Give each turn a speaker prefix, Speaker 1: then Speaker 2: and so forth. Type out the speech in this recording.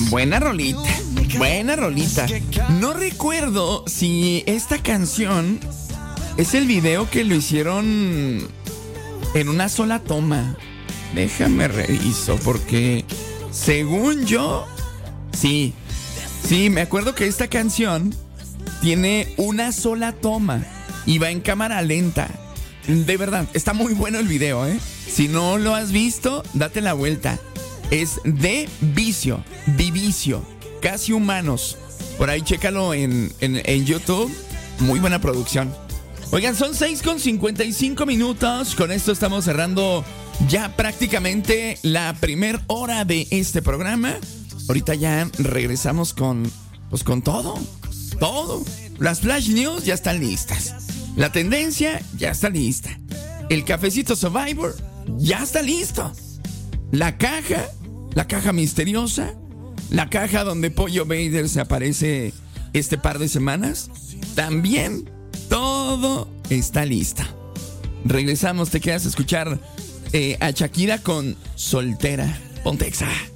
Speaker 1: Buena rolita. Buena rolita. No recuerdo si esta canción es el video que lo hicieron en una sola toma. Déjame reviso porque según yo, sí, me acuerdo que esta canción tiene una sola toma y va en cámara lenta. De verdad, está muy bueno el video, ¿eh? Si no lo has visto, date la vuelta. Es de Vicio, Casi Humanos. Por ahí chécalo en YouTube. Muy buena producción. Oigan, son 6:55. Con esto estamos cerrando ya prácticamente la primera hora de este programa. Ahorita ya regresamos con todo. Las Flash News ya están listas. La tendencia ya está lista. El cafecito Survivor ya está listo. La caja misteriosa, la caja donde Pollo Vader se aparece este par de semanas, también todo está lista. Regresamos, te quedas a escuchar a Shakira con Soltera. Ponte Exa.